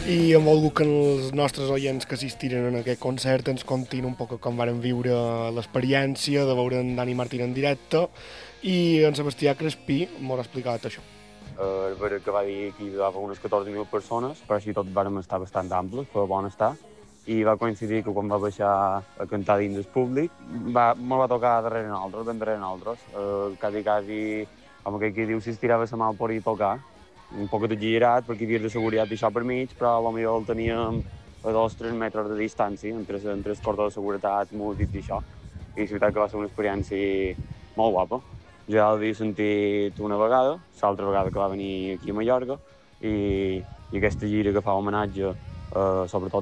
i hem volgut que els nostres oients que assistiren a aquest concert ens contin un poc com varen viure l'experiència de veure en Dani Martín en directe, i en Sebastià Crespí m'ho ha explicat això. El que va dir que hi havia unes 14.000 persones, però així tot vàrem estar bastant amples, per bon estar, i va coincidir que quan va baixar a cantar dins del públic me va tocar darrere nosaltres, ben darrere nosaltres. Quasi, com aquell que diu, si estirava la mà per hi tocar, un poc exagerat, perquè hi havia de seguretat i això per mig, però potser el teníem a 2-3 metres de distància entre el cordó de seguretat, músics i això. I és veritat que va ser una experiència molt guapa. Jo ja l'havia sentit una vegada, l'altra vegada que va venir aquí a Mallorca, i aquesta gira que fa homenatge, sobretot